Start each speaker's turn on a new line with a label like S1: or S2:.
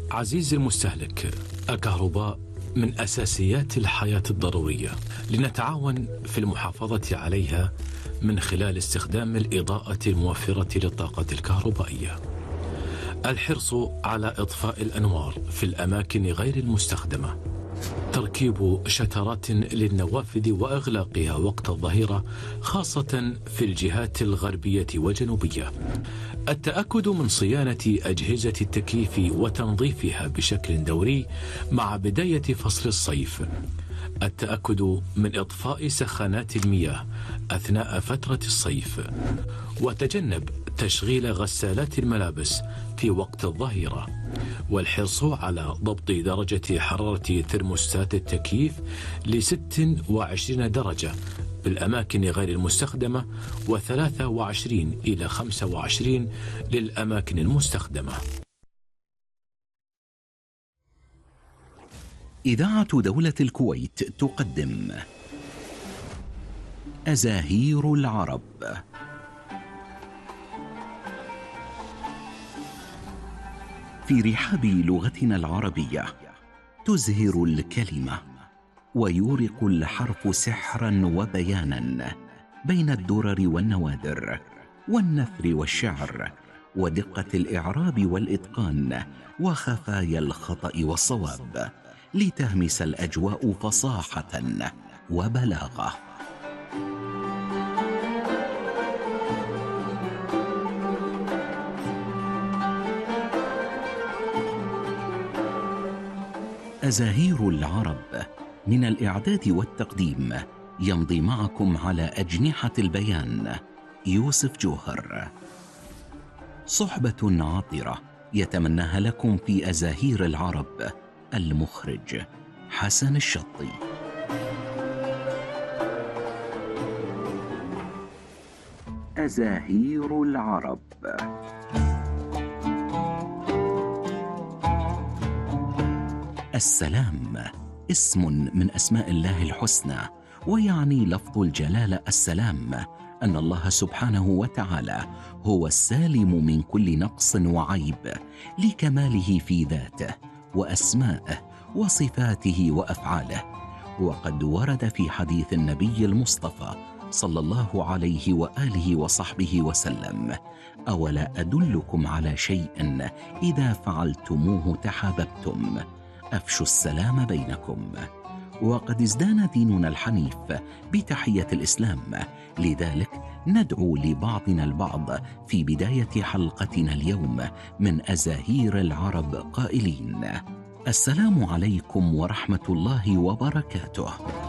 S1: عزيزي المستهلك، الكهرباء من أساسيات الحياة الضرورية، لنتعاون في المحافظة عليها من خلال استخدام الإضاءة الموفرة للطاقة الكهربائية. الحرص على إطفاء الأنوار في الأماكن غير المستخدمة. تركيب شترات للنوافذ وإغلاقها وقت الظهيرة، خاصة في الجهات الغربية والجنوبية. التأكد من صيانة أجهزة التكييف وتنظيفها بشكل دوري مع بداية فصل الصيف. التأكد من إطفاء سخانات المياه أثناء فترة الصيف، وتجنب تشغيل غسالات الملابس في وقت الظهيرة. والحرص على ضبط درجة حرارة ثرموستات التكييف ل26 درجة بالأماكن غير المستخدمة، و23 إلى 25 للأماكن المستخدمة.
S2: إذاعة دولة الكويت تقدم أزاهير العرب. في رحاب لغتنا العربية تزهر الكلمة ويورق الحرف سحرا وبيانا بين الدرر والنوادر والنثر والشعر ودقة الإعراب والإتقان وخفايا الخطأ والصواب، لتهمس الأجواء فصاحة وبلاغة. أزاهير العرب من الإعداد والتقديم يمضي معكم على أجنحة البيان يوسف جوهر. صحبة عطرة يتمناها لكم في أزاهير العرب المخرج حسن الشطي. أزاهير العرب. السلام اسم من أسماء الله الحسنى، ويعني لفظ الجلالة السلام أن الله سبحانه وتعالى هو السالم من كل نقص وعيب، لكماله في ذاته وأسمائه وصفاته وأفعاله. وقد ورد في حديث النبي المصطفى صلى الله عليه وآله وصحبه وسلم: أولا أدلكم على شيء إذا فعلتموه تحاببتم، أفشوا السلام بينكم. وقد ازدان ديننا الحنيف بتحية الإسلام، لذلك ندعو لبعضنا البعض في بداية حلقتنا اليوم من أزاهير العرب قائلين: السلام عليكم ورحمة الله وبركاته.